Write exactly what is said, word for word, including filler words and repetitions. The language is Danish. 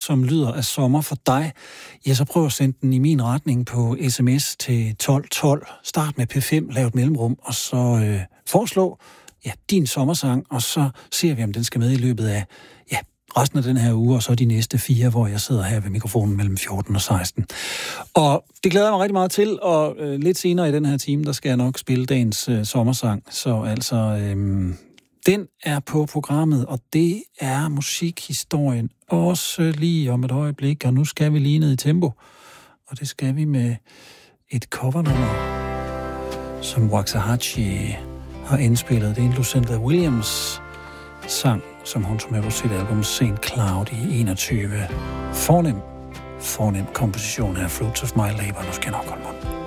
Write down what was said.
som lyder af sommer for dig, ja, så prøv at sende den i min retning på sms til tolv tolv. Start med P fem, lav et mellemrum, og så øh, foreslå ja, din sommersang, og så ser vi, om den skal med i løbet af ja, resten af den her uge, og så de næste fire, hvor jeg sidder her ved mikrofonen mellem fjorten og seksten. Og det glæder jeg mig rigtig meget til, og øh, lidt senere i den her time, der skal jeg nok spille dagens øh, sommersang. Så altså, øh, den er på programmet, og det er musikhistorien også lige om et øjeblik, og nu skal vi lige ned i tempo, og det skal vi med et covernummer, som Waxahachie har indspillet. Det er en Lucinda Williams sang, som hun tog med på sit album Saint Cloud i enogtyve. Fornem, fornem komposition af Fruits of My Labor. Nu skal jeg nok holde mig.